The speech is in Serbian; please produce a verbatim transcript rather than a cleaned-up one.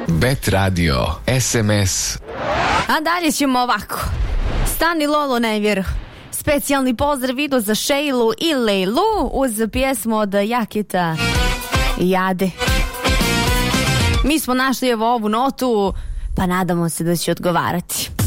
Bet Radio, es em es. A dalje ćemo ovako. Stani Lolo Nevjer. Specijalni pozdrav idu za Šejlu i Lejlu uz pjesmu od Jakita Jade. Mi smo našli evo ovu notu, pa nadamo se da će odgovarati.